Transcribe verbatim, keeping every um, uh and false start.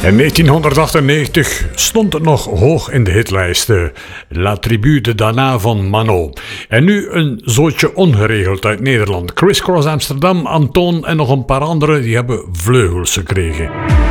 In negentienhonderdachtennegentig stond het nog hoog in de hitlijsten. La Tribu de Dana van Mano. En nu een zootje ongeregeld uit Nederland. Criss Cross Amsterdam, Antoon en nog een paar anderen die hebben vleugels gekregen.